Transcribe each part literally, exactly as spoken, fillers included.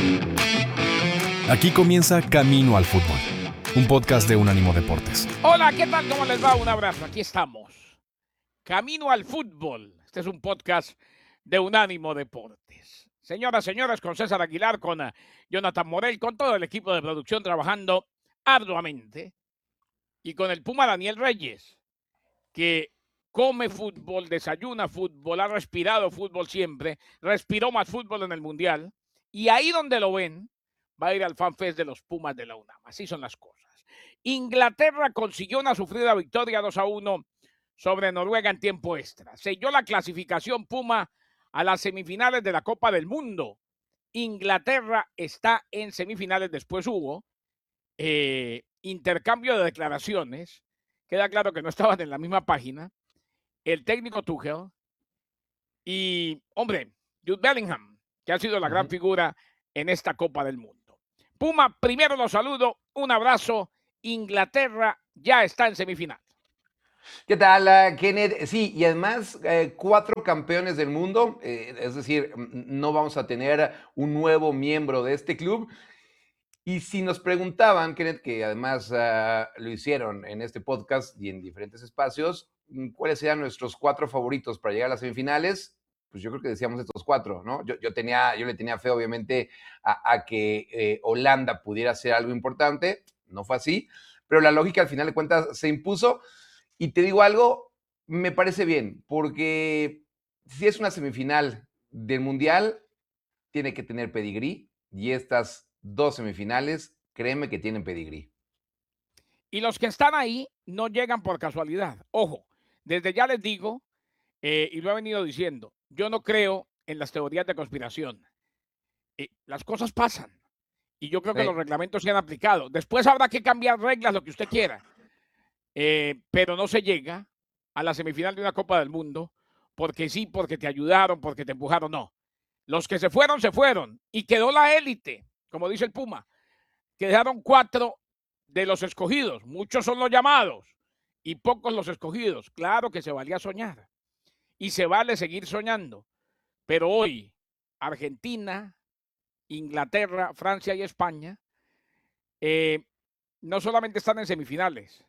Aquí comienza Camino al Fútbol, un podcast de Unánimo Deportes. Hola, ¿qué tal? ¿Cómo les va? Un abrazo. Aquí estamos. Camino al Fútbol. Este es un podcast de Unánimo Deportes. Señoras, señores, con César Aguilar, con uh, Jonathan Morel, con todo el equipo de producción trabajando arduamente. Y con el Puma Daniel Reyes, que come fútbol, desayuna fútbol, ha respirado fútbol siempre, respiró más fútbol en el Mundial. Y ahí donde lo ven, va a ir al FanFest de los Pumas de la UNAM. Así son las cosas. Inglaterra consiguió una sufrida victoria dos a uno sobre Noruega en tiempo extra. Selló la clasificación Puma a las semifinales de la Copa del Mundo. Inglaterra está en semifinales. Después hubo eh, intercambio de declaraciones. Queda claro que no estaban en la misma página. El técnico Tuchel y, hombre, Jude Bellingham, que ha sido la gran uh-huh. figura en esta Copa del Mundo. Puma, primero los saludo, un abrazo. Inglaterra ya está en semifinal. ¿Qué tal, uh, Kenneth? Sí, y además eh, cuatro campeones del mundo, eh, es decir, no vamos a tener un nuevo miembro de este club. Y si nos preguntaban, Kenneth, que además uh, lo hicieron en este podcast y en diferentes espacios, ¿cuáles eran nuestros cuatro favoritos para llegar a las semifinales? Pues yo creo que decíamos estos cuatro, ¿no? Yo, yo, tenía, yo le tenía fe, obviamente, a, a que eh, Holanda pudiera hacer algo importante. No fue así, pero la lógica al final de cuentas se impuso. Y te digo algo, me parece bien, porque si es una semifinal del Mundial, tiene que tener pedigrí, y estas dos semifinales, créeme que tienen pedigrí. Y los que están ahí no llegan por casualidad. Ojo, desde ya les digo, eh, y lo he venido diciendo, yo no creo en las teorías de conspiración. Eh, las cosas pasan. Y yo creo que sí. Los reglamentos se han aplicado. Después habrá que cambiar reglas, lo que usted quiera. Eh, pero no se llega a la semifinal de una Copa del Mundo porque sí, porque te ayudaron, porque te empujaron. No. Los que se fueron, se fueron. Y quedó la élite, como dice el Puma. Quedaron cuatro de los escogidos. Muchos son los llamados y pocos los escogidos. Claro que se valía soñar. Y se vale seguir soñando. Pero hoy, Argentina, Inglaterra, Francia y España eh, no solamente están en semifinales,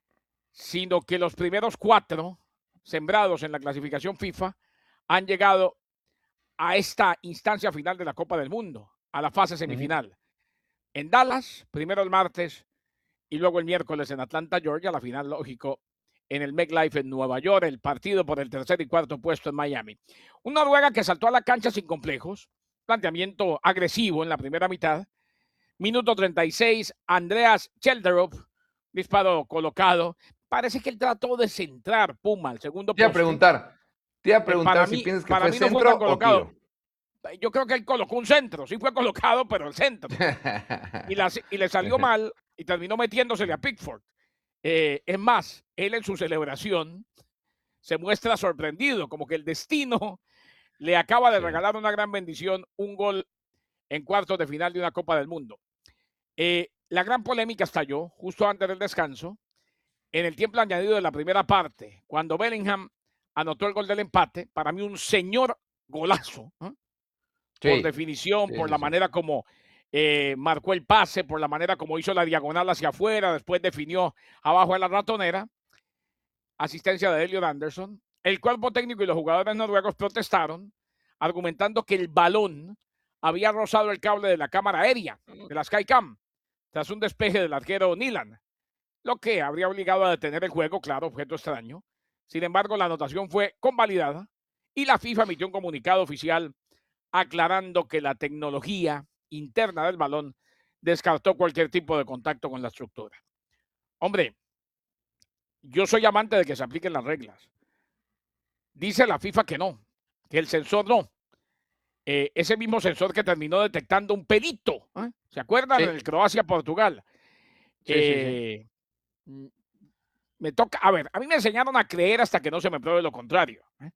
sino que los primeros cuatro sembrados en la clasificación FIFA han llegado a esta instancia final de la Copa del Mundo, a la fase semifinal. Uh-huh. En Dallas, primero el martes y luego el miércoles en Atlanta, Georgia, la final, lógico, en el MetLife en Nueva York, el partido por el tercer y cuarto puesto en Miami. Una Noruega que saltó a la cancha sin complejos, planteamiento agresivo en la primera mitad. Minuto treinta y seis, Andreas Chelderop, disparo colocado. Parece que él trató de centrar Puma al segundo poste. Te iba a preguntar, te iba a preguntar para si mí, piensas que para fue mí no centro fue tan colocado. O tiro. Yo creo que él colocó un centro, sí fue colocado, pero el centro. y, la, y le salió mal y terminó metiéndosele a Pickford. Eh, es más, él en su celebración se muestra sorprendido, como que el destino le acaba de sí. regalar una gran bendición, un gol en cuartos de final de una Copa del Mundo. Eh, la gran polémica estalló justo antes del descanso, en el tiempo añadido de la primera parte, cuando Bellingham anotó el gol del empate. Para mí un señor golazo, ¿eh? Sí. Por definición, sí, por la sí. manera como eh, marcó el pase, por la manera como hizo la diagonal hacia afuera, después definió abajo de la ratonera. Asistencia de Elliot Anderson. El cuerpo técnico y los jugadores noruegos protestaron, argumentando que el balón había rozado el cable de la cámara aérea, de la Skycam, tras un despeje del arquero Nilan, lo que habría obligado a detener el juego, claro, objeto extraño. Sin embargo, la anotación fue convalidada y la FIFA emitió un comunicado oficial aclarando que la tecnología interna del balón descartó cualquier tipo de contacto con la estructura. Hombre, yo soy amante de que se apliquen las reglas. Dice la FIFA que no, que el sensor no. Eh, ese mismo sensor que terminó detectando un pelito, ¿eh? ¿Se acuerdan? Sí. En el Croacia-Portugal. Sí, eh, sí, sí. Me toca, a ver, a mí me enseñaron a creer hasta que no se me pruebe lo contrario. ¿eh?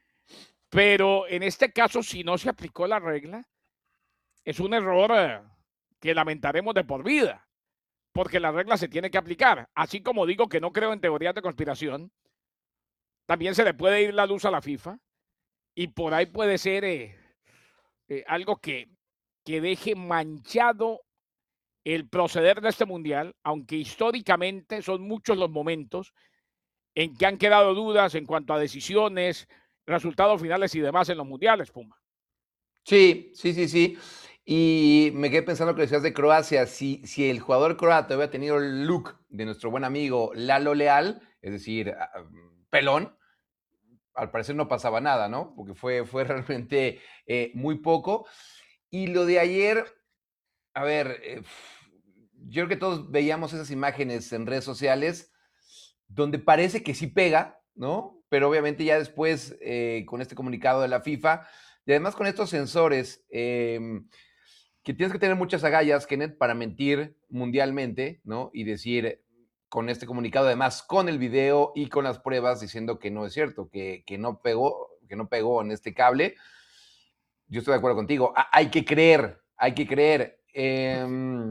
Pero en este caso, si no se aplicó la regla, es un error eh, que lamentaremos de por vida, porque la regla se tiene que aplicar. Así como digo que no creo en teorías de conspiración, también se le puede ir la luz a la FIFA y por ahí puede ser eh, eh, algo que que deje manchado el proceder de este mundial, aunque históricamente son muchos los momentos en que han quedado dudas en cuanto a decisiones, resultados finales y demás en los mundiales, Puma. Sí, sí, sí, sí. Y me quedé pensando que decías de Croacia, si, si el jugador croata hubiera tenido el look de nuestro buen amigo Lalo Leal, es decir, a- a- pelón, al parecer no pasaba nada, ¿no? Porque fue, fue realmente eh, muy poco. Y lo de ayer, a ver, eh, yo creo que todos veíamos esas imágenes en redes sociales donde parece que sí pega, ¿no? Pero obviamente ya después, eh, con este comunicado de la FIFA, y además con estos sensores, eh, que tienes que tener muchas agallas, Kenneth, para mentir mundialmente, ¿no? Y decir con este comunicado, además con el video y con las pruebas, diciendo que no es cierto, que, que no pegó, que no pegó en este cable. Yo estoy de acuerdo contigo. A- hay que creer, hay que creer. Eh,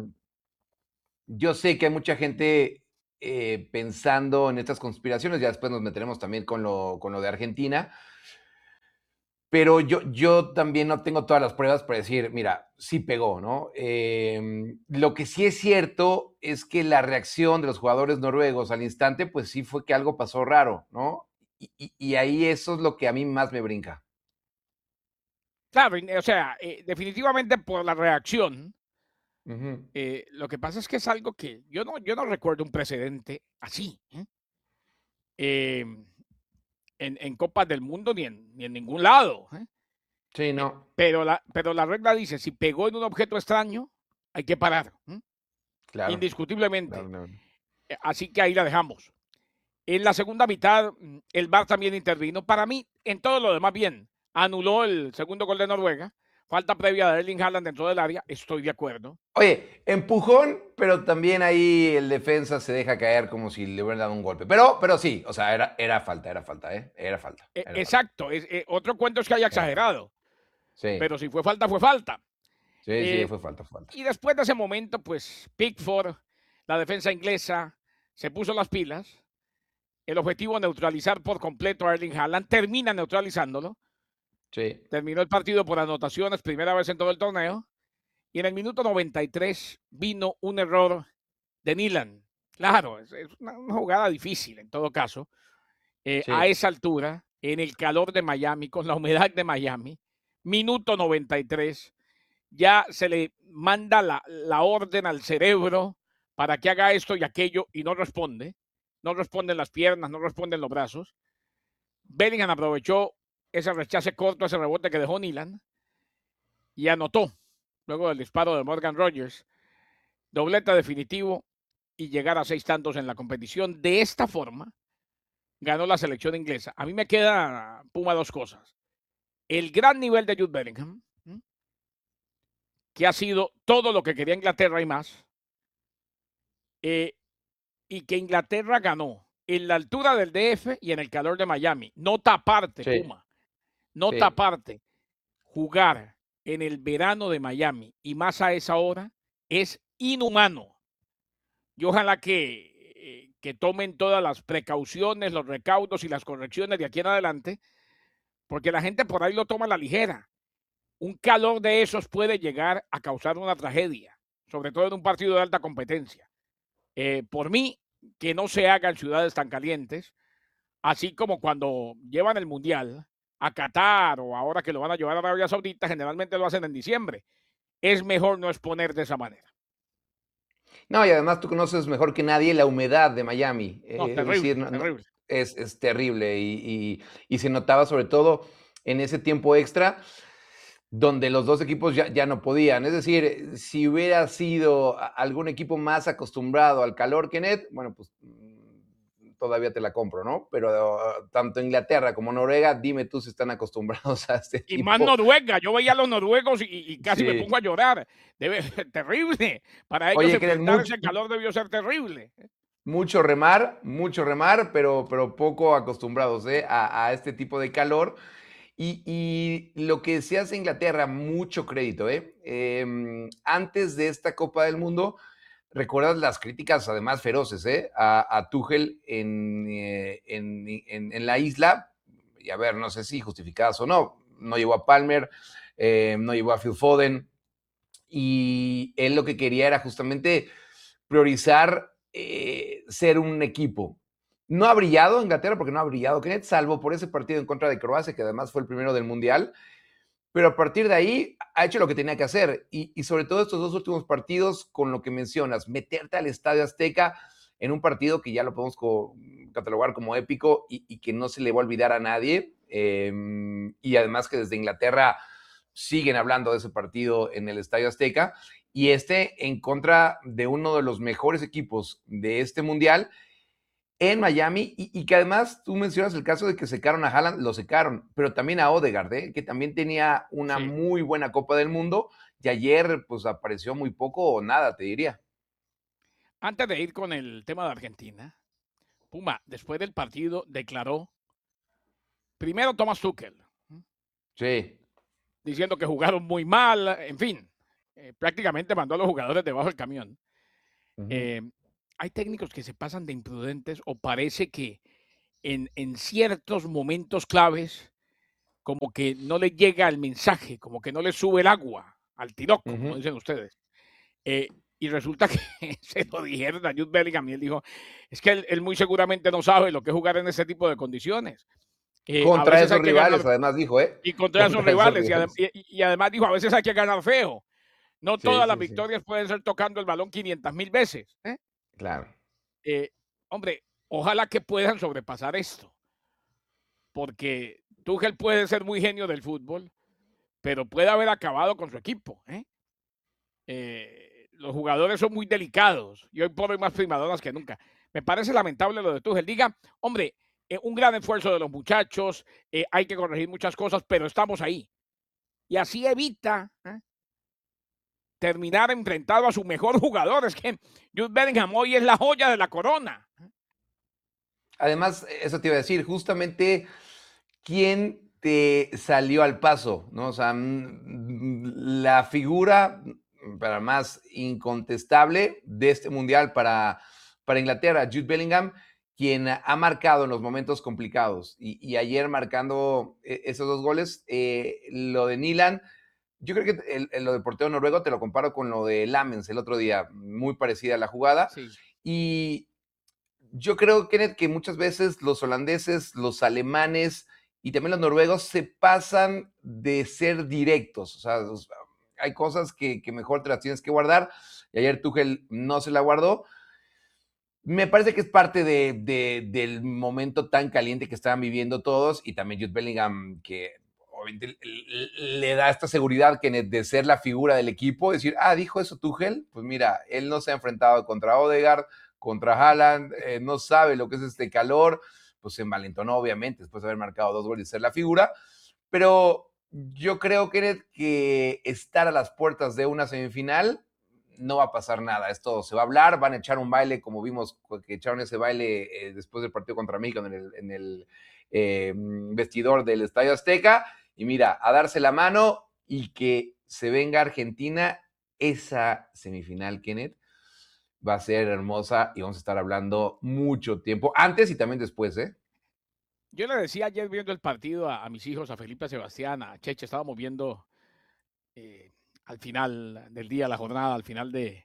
yo sé que hay mucha gente eh, pensando en estas conspiraciones, ya después nos meteremos también con lo, con lo de Argentina, pero yo, yo también no tengo todas las pruebas para decir, mira, sí pegó, ¿no? Eh, lo que sí es cierto es que la reacción de los jugadores noruegos al instante, pues sí fue que algo pasó raro, ¿no? Y, y, y ahí eso es lo que a mí más me brinca. Claro, o sea, eh, definitivamente por la reacción. Ujú. Eh, lo que pasa es que es algo que yo no, yo no recuerdo un precedente así, ¿eh? Eh, en, en Copas del Mundo ni en, ni en ningún lado, ¿eh? Sí, Eh, no, pero, la, pero la regla dice, si pegó en un objeto extraño, hay que parar, ¿eh? claro, claro, Indiscutiblemente. claro. Eh, Así que ahí la dejamos. En la segunda mitad, mm, el V A R también intervino. Para mí, en todo lo demás, bien. Anuló el segundo gol de Noruega. Falta previa de Erling Haaland dentro del área. Estoy de acuerdo. Oye, empujón, pero también ahí el defensa se deja caer como si le hubieran dado un golpe. Pero, pero sí, o sea, era, era falta, era falta, ¿eh? Era falta, Eh, era falta, exacto. Es, eh, otro cuento es que haya era falta. exagerado. Sí, Pero si fue falta, fue falta. sí, sí, Eh, fue falta, fue falta. y después de ese momento, pues Pickford, la defensa inglesa, se puso las pilas. El objetivo, neutralizar por completo a Erling Haaland, termina neutralizándolo. Sí, Terminó el partido por anotaciones, primera vez en todo el torneo. Y en el minuto noventa y tres vino un error de Nilan. Claro, es, es una, una, jugada difícil en todo caso. Eh, a sí, esa altura, en el calor de Miami, con la humedad de Miami, minuto noventa y tres, ya se le manda la, la orden al cerebro para que haga esto y aquello y no responde. No responden las piernas, no responden los brazos. Bellingham aprovechó ese rechace corto, ese rebote que dejó Nilan y anotó luego del disparo de Morgan Rogers. Doblete definitivo y llegar a seis tantos en la competición. De esta forma, ganó la selección inglesa. A mí me queda, Puma, dos cosas. El gran nivel de Jude Bellingham, ¿m? que ha sido todo lo que quería Inglaterra y más, eh, y que Inglaterra ganó en la altura del D F y en el calor de Miami. Nota aparte, sí, Puma. Nota sí. aparte. Jugar en el verano de Miami y más a esa hora es inhumano. Y ojalá que, eh, que tomen todas las precauciones, los recaudos y las correcciones de aquí en adelante, porque la gente por ahí lo toma a la ligera. Un calor de esos puede llegar a causar una tragedia, sobre todo en un partido de alta competencia. Eh, por mí, que no se haga en ciudades tan calientes, así como cuando llevan el Mundial a Qatar o ahora que lo van a llevar a Arabia Saudita, generalmente lo hacen en diciembre. Es mejor no exponer de esa manera. No, y además tú conoces mejor que nadie la humedad de Miami. No, eh, es decir, terrible, no- no- terrible. es, es terrible y, y- y se notaba sobre todo en ese tiempo extra donde los dos equipos ya, ya no podían. Es decir, si hubiera sido a- algún equipo más acostumbrado al calor, Kenneth, bueno, pues mm, todavía te la compro, ¿no? Pero uh, tanto Inglaterra como Noruega, dime tú si están acostumbrados a este Y más tipo. Noruega. Yo veía a los noruegos y, y casi me Sí. pongo a llorar. Debe ser terrible. Para ellos Oye, Kenneth, enfrentar mucho, ese calor debió ser terrible. mucho remar, mucho remar, pero, pero poco acostumbrados ¿eh? a, a este tipo de calor. Y, y lo que se hace Inglaterra, mucho crédito. ¿eh? Eh, antes de esta Copa del Mundo, recuerdas las críticas además feroces ¿eh? a, a Tuchel en, eh, en, en, en, la isla. Y a ver, no sé si justificadas o no. No llevó a Palmer, eh, no llevó a Phil Foden. y él lo que quería era justamente priorizar eh, ser un equipo. No ha brillado Inglaterra porque no ha brillado Kenneth, salvo por ese partido en contra de Croacia, que además fue el primero del Mundial, pero a partir de ahí ha hecho lo que tenía que hacer y, y sobre todo estos dos últimos partidos con lo que mencionas, meterte al Estadio Azteca en un partido que ya lo podemos co- catalogar como épico y, y que no se le va a olvidar a nadie, eh, y además que desde Inglaterra siguen hablando de ese partido en el Estadio Azteca, y este en contra de uno de los mejores equipos de este Mundial en Miami, y, y que además tú mencionas el caso de que secaron a Haaland, lo secaron, pero también a Odegaard, ¿eh? Que también tenía una Sí. muy buena Copa del Mundo, y ayer pues apareció muy poco o nada, te diría. Antes de ir con el tema de Argentina, Puma, después del partido, declaró, primero Thomas Tuchel, Sí. diciendo que jugaron muy mal, en fin, eh, prácticamente mandó a los jugadores debajo del camión. Uh-huh. Eh, hay técnicos que se pasan de imprudentes o parece que en, en ciertos momentos claves como que no le llega el mensaje, como que no le sube el agua al tiroco, Uh-huh. como dicen ustedes. Eh, y resulta que se lo dijeron a Jude Bellingham y él dijo, es que él, él muy seguramente no sabe lo que es jugar en ese tipo de condiciones. Eh, a Contra veces esos hay que rivales, ganar, además dijo, ¿eh? y contra, Contra esos rivales, y, rivales. adem- y- y además dijo, a veces hay que ganar feo. No Sí, todas sí, las sí. victorias pueden ser tocando el balón quinientas mil veces. ¿eh? Claro. Eh, hombre, ojalá que puedan sobrepasar esto, porque Tuchel puede ser muy genio del fútbol, pero puede haber acabado con su equipo. ¿eh? Eh, los jugadores son muy delicados y hoy por hoy más primadonas que nunca. Me parece lamentable lo de Tuchel. Diga, hombre, eh, un gran esfuerzo de los muchachos, eh, hay que corregir muchas cosas, pero estamos ahí. Y así evita ¿eh? terminar enfrentado a su mejor jugador. Es que Jude Bellingham hoy es la joya de la corona. Además, eso te iba a decir, justamente, ¿quién te salió al paso? ¿No? O sea, la figura para más incontestable de este mundial para, para Inglaterra, Jude Bellingham, quien ha marcado en los momentos complicados. Y, y ayer marcando esos dos goles, eh, lo de Nilan, yo creo que el, el, lo de portero noruego te lo comparo con lo de Lamens el otro día, muy parecida a la jugada. Sí. Y yo creo, Kenneth, que muchas veces los holandeses, los alemanes y también los noruegos se pasan de ser directos. O sea, hay cosas que, que mejor te las tienes que guardar. Y ayer Tuchel no se la guardó. Me parece que es parte de, de, del momento tan caliente que estaban viviendo todos, y también Jude Bellingham, que obviamente le da esta seguridad que de ser la figura del equipo, decir, ah, dijo eso Tuchel, pues mira, él no se ha enfrentado contra Odegaard, contra Haaland, eh, no sabe lo que es este calor, pues se envalentonó obviamente después de haber marcado dos goles y ser la figura, pero yo creo, Kenneth, que estar a las puertas de una semifinal no va a pasar nada, esto se va a hablar, van a echar un baile como vimos que echaron ese baile eh, después del partido contra México en el, en el eh, vestidor del Estadio Azteca, y mira, a darse la mano y que se venga Argentina, esa semifinal, Kenneth, va a ser hermosa y vamos a estar hablando mucho tiempo, antes y también después, ¿eh? Yo le decía ayer viendo el partido a, a mis hijos, a Felipe, a Sebastián, a Cheche, estábamos viendo eh, al final del día, la jornada, al final de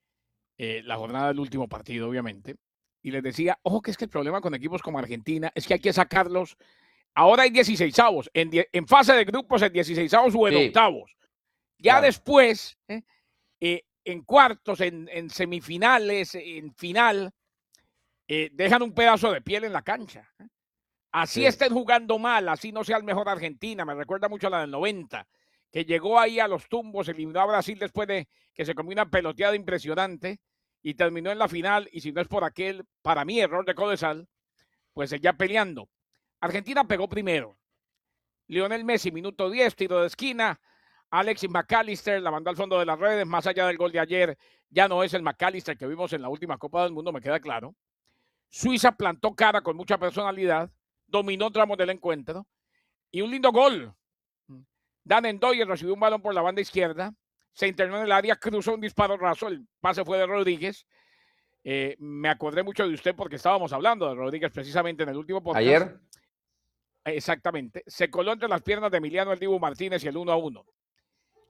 eh, la jornada del último partido, obviamente, y les decía, ojo que es que el problema con equipos como Argentina es que hay que sacarlos, ahora hay dieciseisavos, en, die, en fase de grupos en dieciseisavos o en sí. octavos, ya claro. Después, eh, eh, en cuartos, en, en semifinales, en final, eh, dejan un pedazo de piel en la cancha. ¿eh? Así sí. estén jugando mal, así no sea el mejor Argentina, me recuerda mucho a la del noventa, que llegó ahí a los tumbos, eliminó a Brasil después de que se comió una peloteada impresionante y terminó en la final, y si no es por aquel, para mí, error de Codesal, pues seguía peleando. Argentina pegó primero. Lionel Messi, minuto diez, tiro de esquina. Alexis McAllister la mandó al fondo de las redes, más allá del gol de ayer, ya no es el McAllister que vimos en la última Copa del Mundo, me queda claro. Suiza plantó cara con mucha personalidad, dominó tramos del encuentro, y un lindo gol. Dan Endoyer recibió un balón por la banda izquierda, se internó en el área, cruzó un disparo raso, el pase fue de Rodríguez. Eh, me acordé mucho de usted porque estábamos hablando de Rodríguez precisamente en el último podcast. ¿Ayer? Exactamente. Se coló entre las piernas de Emiliano El Dibu Martínez y el uno a uno.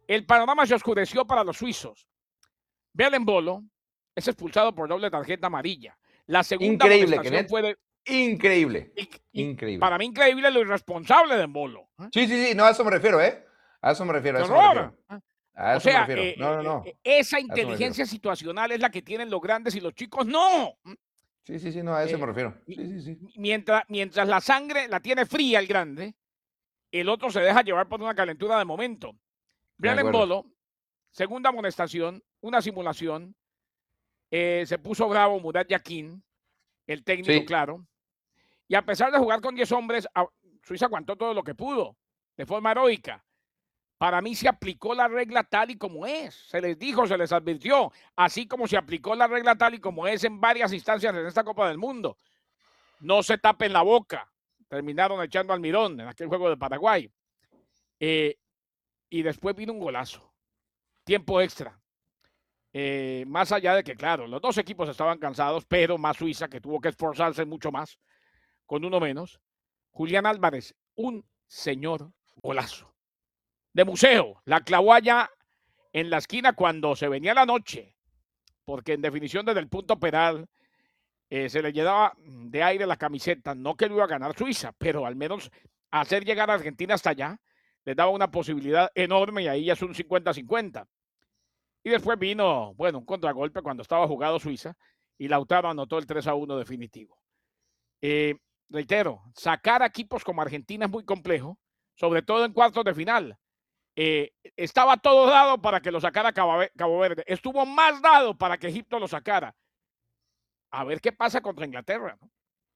El panorama se oscureció para los suizos. Vean en Bolo, es expulsado por doble tarjeta amarilla. La segunda Increíble, amonestación Kenneth. fue de... Increíble. y- y Increíble. Para mí increíble lo irresponsable de Embolo. ¿eh? Sí, sí, sí, no, a eso me refiero, ¿eh? A eso me refiero, a ¡Qué eso me horror! refiero. ¿eh? A O eso me sea, refiero. eh, No, no, eh, no. eh, esa A eso me refiero. inteligencia situacional es la que tienen los grandes y los chicos no. Sí, sí, sí, no, a eso Eh, me refiero. mi- Sí, sí, sí. mientras, mientras la sangre la tiene fría el grande, el otro se deja llevar por una calentura de momento. De Vean en acuerdo. Bolo, segunda amonestación, una simulación. eh, se puso bravo Murat Yakin, el técnico, Sí. claro. Y a pesar de jugar con diez hombres, a- Suiza aguantó todo lo que pudo, de forma heroica. Para mí se aplicó la regla tal y como es. Se les dijo, se les advirtió, así como se aplicó la regla tal y como es en varias instancias en esta Copa del Mundo. No se tapen la boca. Terminaron echando al mirón en aquel juego de Paraguay. Eh, y después vino un golazo. Tiempo extra. Eh, más allá de que, claro, los dos equipos estaban cansados, pero más Suiza, que tuvo que esforzarse mucho más, con uno menos. Julián Álvarez, un señor golazo. De museo, la clavó allá en la esquina cuando se venía la noche, porque en definición desde el punto penal eh, se le llenaba de aire la camiseta, no que lo iba a ganar Suiza, pero al menos hacer llegar a Argentina hasta allá les daba una posibilidad enorme y ahí ya es un cincuenta cincuenta. Y después vino, bueno, un contragolpe cuando estaba jugado Suiza y Lautaro anotó el tres a uno definitivo. Eh, reitero, sacar a equipos como Argentina es muy complejo, sobre todo en cuartos de final. Eh, estaba todo dado para que lo sacara Cabo Verde. Estuvo más dado para que Egipto lo sacara. A ver qué pasa contra Inglaterra, ¿no?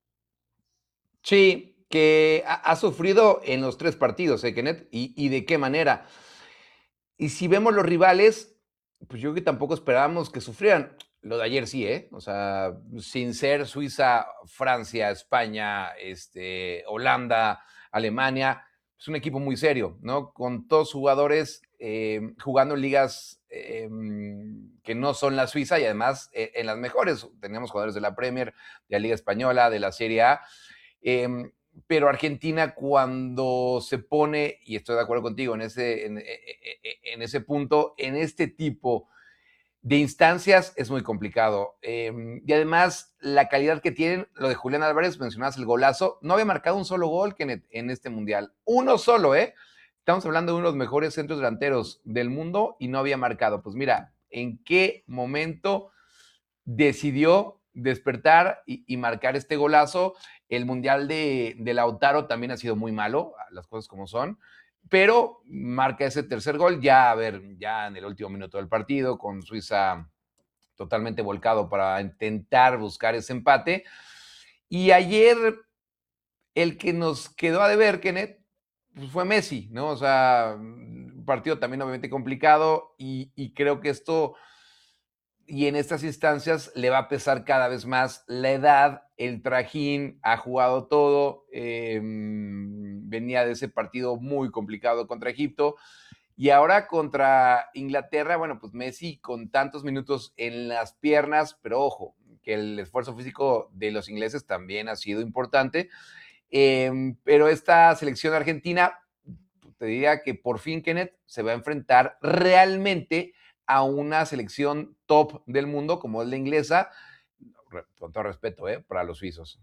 Sí, que ha, ha sufrido en los tres partidos, ¿eh, Kenneth? Y, y de qué manera. Y si vemos los rivales, pues yo creo que tampoco esperábamos que sufrieran. Lo de ayer sí, ¿eh? O sea, sin ser Suiza, Francia, España, este, Holanda, Alemania, es un equipo muy serio, ¿no? Con todos jugadores eh, jugando en ligas eh, que no son la Suiza y además eh, en las mejores. Teníamos jugadores de la Premier, de la Liga Española, de la Serie A. Eh, pero Argentina cuando se pone, y estoy de acuerdo contigo en ese, en, en ese punto, en este tipo de instancias es muy complicado. Eh, y además, la calidad que tienen, lo de Julián Álvarez, mencionabas el golazo, no había marcado un solo gol en, en este Mundial. Uno solo, ¿eh? Estamos hablando de uno de los mejores centros delanteros del mundo y no había marcado. Pues mira, ¿en qué momento decidió despertar y, y marcar este golazo? El Mundial de, de Lautaro también ha sido muy malo, las cosas como son, pero marca ese tercer gol ya, a ver, ya en el último minuto del partido, con Suiza totalmente volcado para intentar buscar ese empate. Y ayer el que nos quedó a deber, Kenneth, pues fue Messi, ¿no? O sea, un partido también obviamente complicado y, y creo que esto y en estas instancias le va a pesar cada vez más la edad, el trajín, ha jugado todo, eh, venía de ese partido muy complicado contra Egipto, y ahora contra Inglaterra, bueno, pues Messi con tantos minutos en las piernas, pero ojo, que el esfuerzo físico de los ingleses también ha sido importante, eh, pero esta selección argentina, te diría que por fin, Kenneth, se va a enfrentar realmente a una selección top del mundo como es la inglesa, con todo respeto, ¿eh? Para los suizos.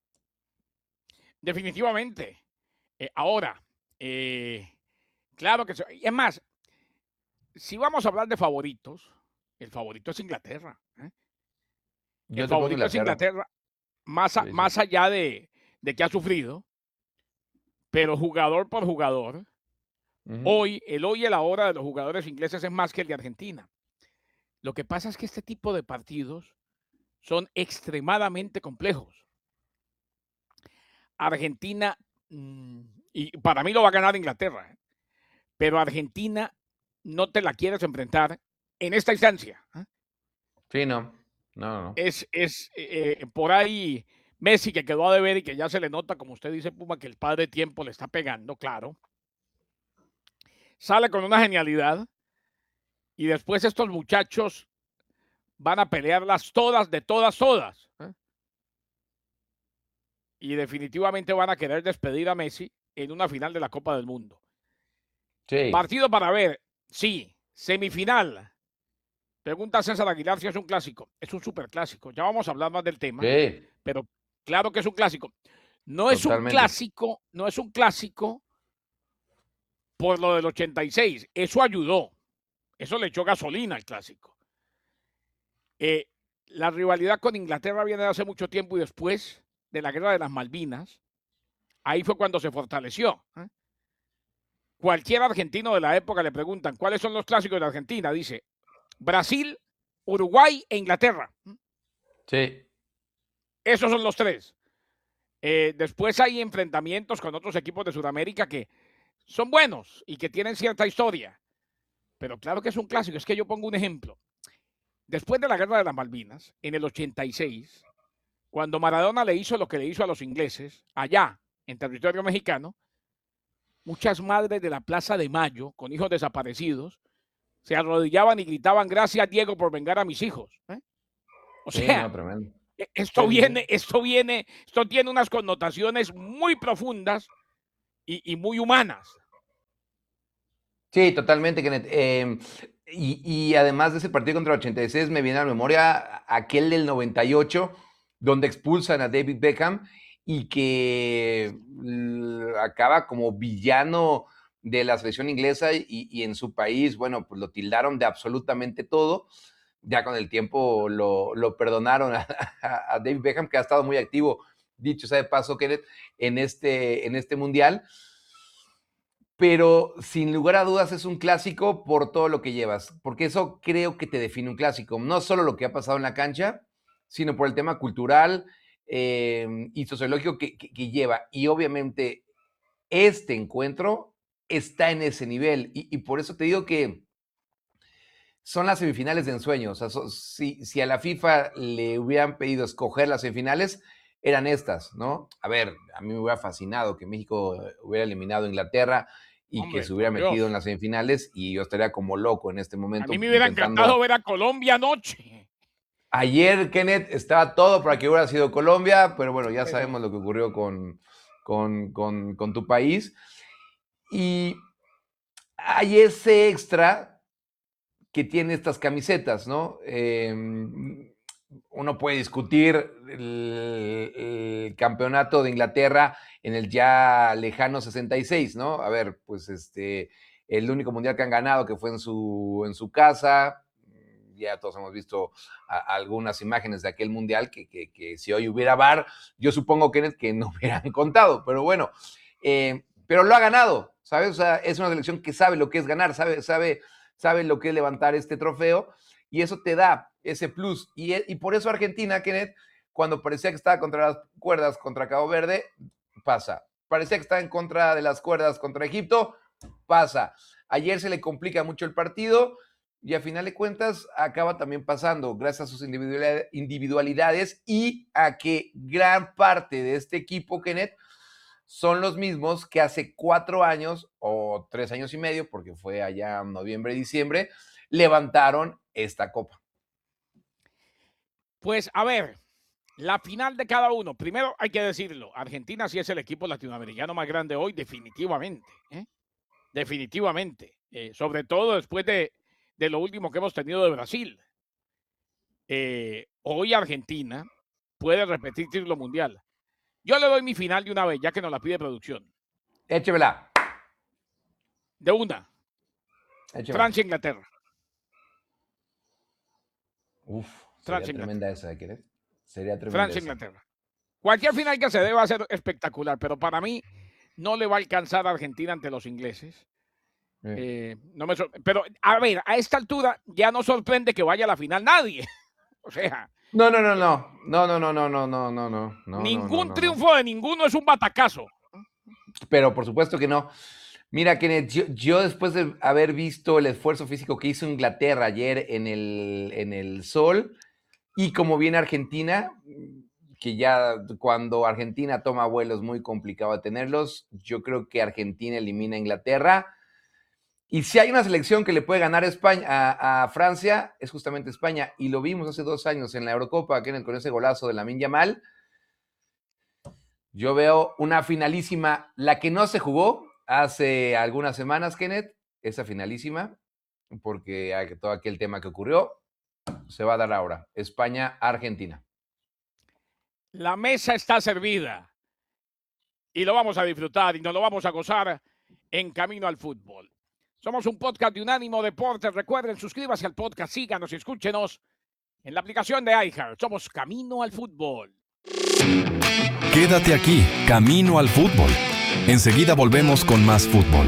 Definitivamente. Eh, ahora, eh, claro que sí. Es más, si vamos a hablar de favoritos, el favorito es Inglaterra. ¿eh? Yo El te pongo favorito es Inglaterra. Inglaterra, más, a, Sí, sí. más allá de, de que ha sufrido, pero jugador por jugador, Uh-huh. hoy, el hoy y el ahora de los jugadores ingleses es más que el de Argentina. Lo que pasa es que este tipo de partidos son extremadamente complejos. Argentina, mmm, y para mí lo va a ganar Inglaterra, ¿eh? Pero Argentina no te la quieres enfrentar en esta instancia. ¿eh? Sí, no. No, no. Es, es eh, por ahí Messi que quedó a deber y que ya se le nota, como usted dice, Puma, que el padre tiempo le está pegando, claro. Sale con una genialidad y después estos muchachos van a pelearlas todas, de todas, todas. ¿eh? Y definitivamente van a querer despedir a Messi en una final de la Copa del Mundo. Sí. Partido para ver. Sí, semifinal. Pregunta César Aguilar si es un clásico. Es un superclásico. Ya vamos a hablar más del tema, Sí, pero claro que es un clásico. No es un totalmente. clásico, no es un clásico por lo del ochenta y seis. Eso ayudó. Eso le echó gasolina al clásico. Eh, la rivalidad con Inglaterra viene de hace mucho tiempo y después de la guerra de las Malvinas, ahí fue cuando se fortaleció. ¿eh? Cualquier argentino de la época le preguntan cuáles son los clásicos de Argentina. Dice Brasil, Uruguay e Inglaterra. Sí. Esos son los tres. Eh, después hay enfrentamientos con otros equipos de Sudamérica que son buenos y que tienen cierta historia. Pero claro que es un clásico. Es que yo pongo un ejemplo. Después de la guerra de las Malvinas, en el ochenta y seis, cuando Maradona le hizo lo que le hizo a los ingleses, allá, en territorio mexicano, muchas madres de la Plaza de Mayo, con hijos desaparecidos, se arrodillaban y gritaban, gracias Diego por vengar a mis hijos. ¿eh? O Sí, sea, no, tremendo. esto Sí, sí, viene, sí. esto viene, esto tiene unas connotaciones muy profundas y, y muy humanas. Sí, totalmente, Kenneth. Eh, y, y además de ese partido contra el ochenta y seis, me viene a la memoria aquel del noventa y ocho, donde expulsan a David Beckham y que l- acaba como villano de la selección inglesa y, y en su país, bueno, pues lo tildaron de absolutamente todo. Ya con el tiempo lo, lo perdonaron a, a David Beckham, que ha estado muy activo, dicho sea de paso, Kenneth, en este, en este mundial. Pero sin lugar a dudas es un clásico por todo lo que llevas, porque eso creo que te define un clásico, no solo lo que ha pasado en la cancha, sino por el tema cultural eh, y sociológico que, que, que, lleva. Y obviamente este encuentro está en ese nivel y, y por eso te digo que son las semifinales de ensueño. O sea, so, si, si a la FIFA le hubieran pedido escoger las semifinales, eran estas, ¿no? A ver, a mí me hubiera fascinado que México hubiera eliminado a Inglaterra y que Hombre, se hubiera por Dios. metido en las semifinales y yo estaría como loco en este A mí momento me hubiera encantado intentando... ver a Colombia anoche. Ayer, Kenneth, estaba todo para que hubiera sido Colombia, pero bueno, ya sabemos lo que ocurrió con, con, con, con tu país. Y hay ese extra que tiene estas camisetas, ¿no? Eh, uno puede discutir el, el, campeonato de Inglaterra en el ya lejano sesenta y seis, ¿no? A ver, pues este, el único mundial que han ganado que fue en su, en su casa, ya todos hemos visto a, a algunas imágenes de aquel mundial que, que, que si hoy hubiera V A R, yo supongo, Kenneth, que no hubieran contado, pero bueno, eh, pero lo ha ganado, ¿sabes? O sea, es una selección que sabe lo que es ganar, sabe, sabe, sabe lo que es levantar este trofeo y eso te da ese plus. Y, y por eso Argentina, Kenneth, cuando parecía que estaba contra las cuerdas contra Cabo Verde, pasa. Parecía que estaba en contra de las cuerdas contra Egipto, pasa. Ayer se le complica mucho el partido y a final de cuentas acaba también pasando gracias a sus individualidades y a que gran parte de este equipo, Kenneth, son los mismos que hace cuatro años o tres años y medio, porque fue allá en noviembre, diciembre, levantaron esta copa. Pues a ver, la final de cada uno. Primero hay que decirlo, Argentina sí es el equipo latinoamericano más grande hoy, definitivamente. ¿eh? Definitivamente. Eh, sobre todo después de, de lo último que hemos tenido de Brasil. Eh, hoy Argentina puede repetir título mundial. Yo le doy mi final de una vez, ya que nos la pide producción. Échemela. De una. Échemela. Francia-Inglaterra. Uf, sería Francia, tremenda esa, ¿eh? ¿Quieres? Sería tremenda Francia-Inglaterra. Cualquier final que se dé va a ser espectacular, pero para mí no le va a alcanzar a Argentina ante los ingleses. Sí. Eh, no me pero, a ver, a esta altura ya no sorprende que vaya a la final nadie. O sea. No, no, no, no. No, no, no, no, no, no, no, no. Ningún no, no, triunfo no. de ninguno es un batacazo. Pero por supuesto que no. Mira, Kenneth, yo, yo, después de haber visto el esfuerzo físico que hizo Inglaterra ayer en el, en el Sol, y como viene Argentina, que ya cuando Argentina toma vuelos es muy complicado tenerlos, yo creo que Argentina elimina a Inglaterra. Y si hay una selección que le puede ganar a, España, a, a Francia, es justamente España. Y lo vimos hace dos años en la Eurocopa, Kenneth, con ese golazo de Lamine Yamal. Yo veo una finalísima, la que no se jugó hace algunas semanas, Kenneth, esa finalísima, porque todo aquel tema que ocurrió se va a dar ahora. España-Argentina. La mesa está servida y lo vamos a disfrutar y nos lo vamos a gozar en Camino al Fútbol. Somos un podcast de Unánimo Deportes. Recuerden, suscríbase al podcast, síganos y escúchenos en la aplicación de iHeart. Somos Camino al Fútbol. Quédate aquí, Camino al Fútbol. Enseguida volvemos con más fútbol.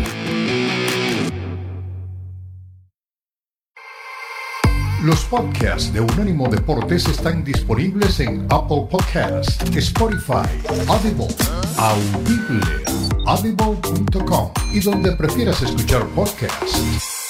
Los podcasts de Unánimo Deportes están disponibles en Apple Podcasts, Spotify, Audible, Audible, audible punto com y donde prefieras escuchar podcasts.